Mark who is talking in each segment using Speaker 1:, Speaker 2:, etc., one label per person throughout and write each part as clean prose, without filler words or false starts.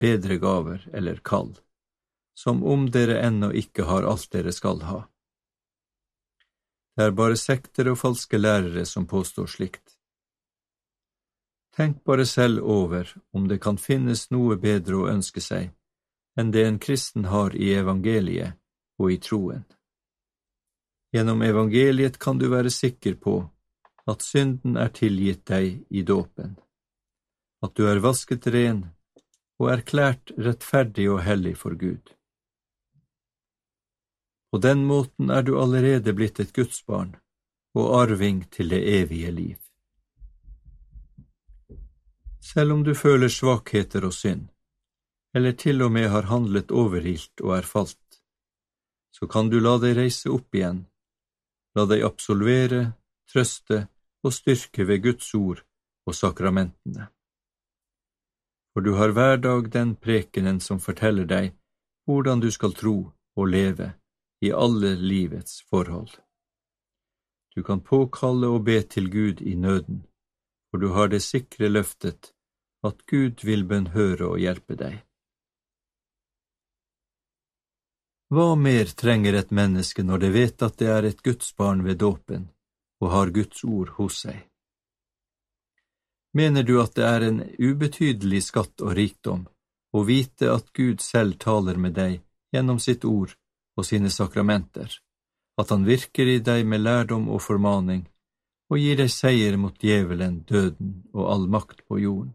Speaker 1: bedre gaver eller kall, som om dere ennå ikke har alt dere skal ha. Det er bare sekter og falske lærere som påstår slikt. Tenk bare selv over om det kan finnes noe bedre å ønske seg enn det en kristen har i evangeliet og i troen. Gjennom evangeliet kan du være sikker på at synden er tilgitt deg i dåpen, at du er vasket ren og erklært rettferdig og hellig for Gud. På den måten er du allerede blitt et Gudsbarn og arving til det evige liv. Selv om du føler svakheter og synd, eller til og med har handlet overilt og er falt, så kan du la deg reise opp igjen, la deg absolvere, trøste og styrke ved Guds ord og sakramentene. For du har hver dag den prekenen som forteller deg hvordan du skal tro og leve i alle livets forhold. Du kan påkalle og be til Gud i nøden, for du har det sikre løftet at Gud vil bønnhøre og hjelpe deg. Hva mer trenger et menneske når det vet at det er et Gudsbarn ved dåpen og har Guds ord hos seg? Mener du at det er en ubetydelig skatt og rikdom å vite at Gud selv taler med deg gjennom sitt ord og sine sakramenter, at han virker i deg med lærdom og formaning og gir deg seier mot djevelen, døden og all makt på jorden?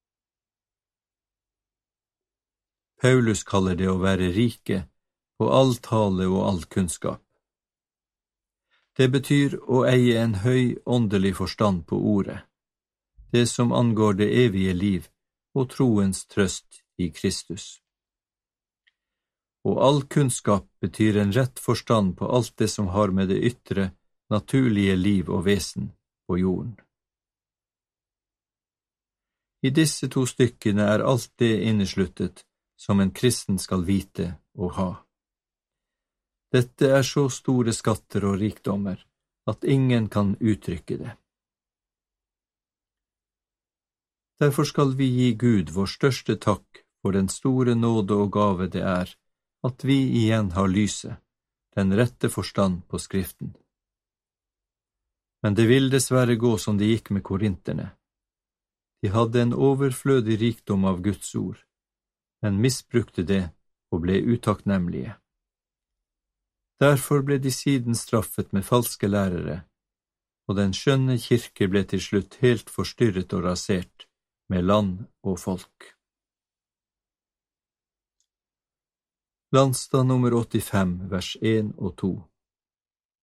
Speaker 1: Paulus kaller det å være rike på all tale og all kunnskap. Det betyr å eie en høy åndelig forstand på ordet, det som angår det evige liv og troens trøst i Kristus. Og all kunnskap betyr en rett forstand på alt det som har med det ytre, naturlige liv og vesen på jorden. I disse to stykkene er alt det innesluttet som en kristen skal vite og ha. Dette er så store skatter og rikdommer at ingen kan uttrykke det. Derfor skal vi gi Gud vår største takk for den store nåde og gave det er at vi igjen har lyset, den rette forstand på Skriften. Men det vil dessverre gå som det gikk med korinterne. De hadde en overflødig rikdom av Guds ord, men misbrukte det og ble utakknemlige. Derfor ble de siden straffet med falske lærere, og den skjønne kirke ble til slutt helt forstyrret og rasert med land og folk. Landstad nummer 85, vers 1 og 2.